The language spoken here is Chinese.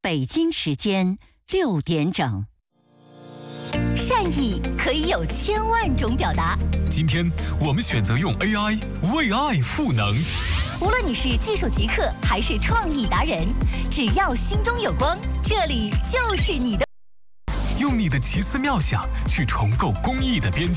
北京时间6点整。善意可以有1000万种表达。 今天我们选择用 AI 为爱赋能。 无论你是技术极客还是创意达人，只要心中有光，这里就是你的。 用你的奇思妙想去重构公益的边界。